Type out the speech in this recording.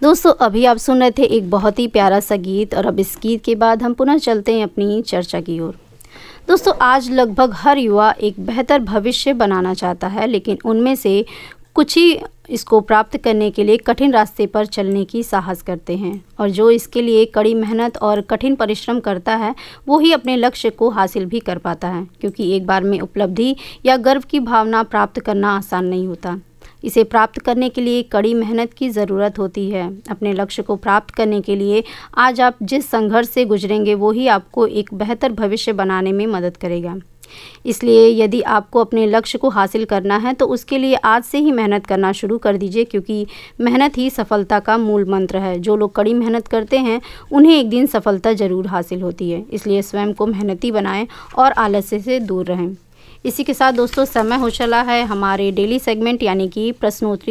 दोस्तों अभी आप सुन रहे थे एक बहुत ही प्यारा सा गीत और अब इस गीत के बाद हम पुनः चलते हैं अपनी चर्चा की ओर। दोस्तों आज लगभग हर युवा एक बेहतर भविष्य बनाना चाहता है, लेकिन उनमें से कुछ ही इसको प्राप्त करने के लिए कठिन रास्ते पर चलने की साहस करते हैं और जो इसके लिए कड़ी मेहनत और कठिन परिश्रम करता है वो ही अपने लक्ष्य को हासिल भी कर पाता है, क्योंकि एक बार में उपलब्धि या गर्व की भावना प्राप्त करना आसान नहीं होता। इसे प्राप्त करने के लिए कड़ी मेहनत की ज़रूरत होती है। अपने लक्ष्य को प्राप्त करने के लिए आज आप जिस संघर्ष से गुजरेंगे वो ही आपको एक बेहतर भविष्य बनाने में मदद करेगा। इसलिए यदि आपको अपने लक्ष्य को हासिल करना है तो उसके लिए आज से ही मेहनत करना शुरू कर दीजिए, क्योंकि मेहनत ही सफलता का मूल मंत्र है। जो लोग कड़ी मेहनत करते हैं उन्हें एक दिन सफलता ज़रूर हासिल होती है। इसलिए स्वयं को मेहनती बनाएं और आलस्य से दूर रहें। इसी के साथ दोस्तों समय हो चला है हमारे डेली सेगमेंट यानी कि प्रश्नोत्तरी